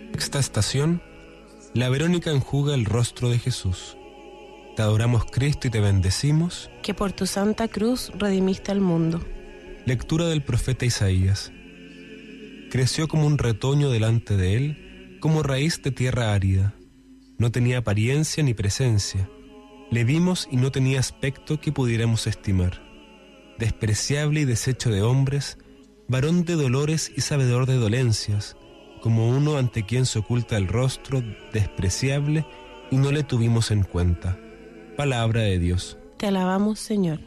Sexta estación. La Verónica enjuga el rostro de Jesús. Te adoramos, Cristo, y te bendecimos, que por tu santa cruz redimiste al mundo. Lectura del profeta Isaías. Creció como un retoño delante de él, como raíz de tierra árida. No tenía apariencia ni presencia. Le vimos y no tenía aspecto que pudiéramos estimar. Despreciable y deshecho de hombres, varón de dolores y sabedor de dolencias, como uno ante quien se oculta el rostro, despreciable, y no le tuvimos en cuenta. Palabra de Dios. Te alabamos, Señor.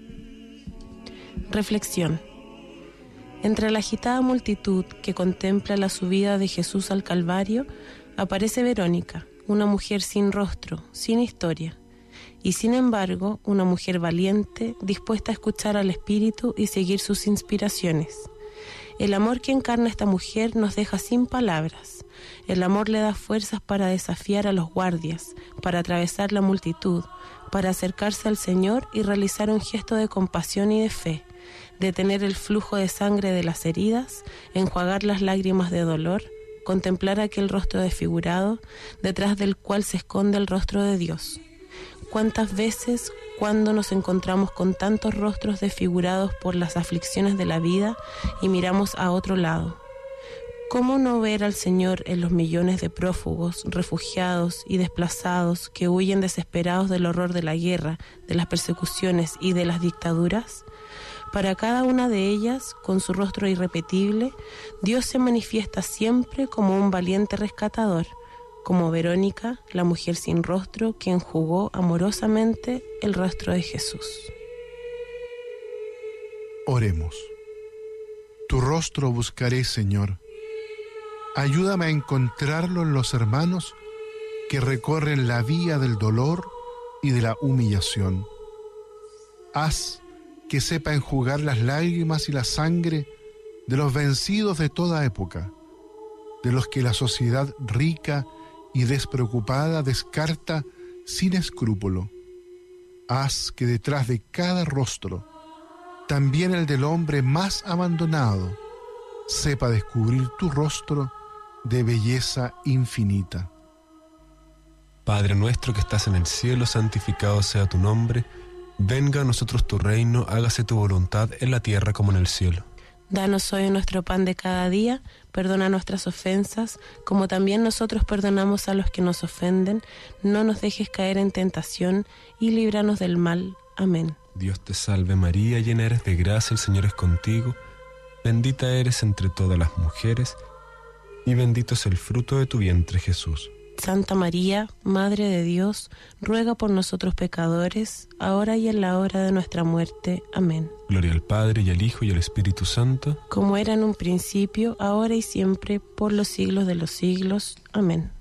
Reflexión. Entre la agitada multitud que contempla la subida de Jesús al Calvario, aparece Verónica, una mujer sin rostro, sin historia, y sin embargo, una mujer valiente, dispuesta a escuchar al Espíritu y seguir sus inspiraciones. El amor que encarna esta mujer nos deja sin palabras. El amor le da fuerzas para desafiar a los guardias, para atravesar la multitud, para acercarse al Señor y realizar un gesto de compasión y de fe, detener el flujo de sangre de las heridas, enjuagar las lágrimas de dolor, contemplar aquel rostro desfigurado, detrás del cual se esconde el rostro de Dios. ¿Cuántas veces, cuando nos encontramos con tantos rostros desfigurados por las aflicciones de la vida y miramos a otro lado? ¿Cómo no ver al Señor en los millones de prófugos, refugiados y desplazados que huyen desesperados del horror de la guerra, de las persecuciones y de las dictaduras? Para cada una de ellas, con su rostro irrepetible, Dios se manifiesta siempre como un valiente rescatador, como Verónica, la mujer sin rostro que enjugó amorosamente el rostro de Jesús. Oremos. Tu rostro buscaré, Señor. Ayúdame a encontrarlo en los hermanos que recorren la vía del dolor y de la humillación. Haz que sepa enjugar las lágrimas y la sangre de los vencidos de toda época, de los que la sociedad rica y despreocupada descarta sin escrúpulo. Haz que detrás de cada rostro, también el del hombre más abandonado, sepa descubrir tu rostro de belleza infinita. Padre nuestro que estás en el cielo, santificado sea tu nombre. Venga a nosotros tu reino, hágase tu voluntad en la tierra como en el cielo. Danos hoy nuestro pan de cada día, perdona nuestras ofensas, como también nosotros perdonamos a los que nos ofenden. No nos dejes caer en tentación y líbranos del mal. Amén. Dios te salve María, llena eres de gracia, el Señor es contigo. Bendita eres entre todas las mujeres, y bendito es el fruto de tu vientre, Jesús. Santa María, Madre de Dios, ruega por nosotros pecadores, ahora y en la hora de nuestra muerte. Amén. Gloria al Padre, y al Hijo, y al Espíritu Santo. Como era en un principio, ahora y siempre, por los siglos de los siglos. Amén.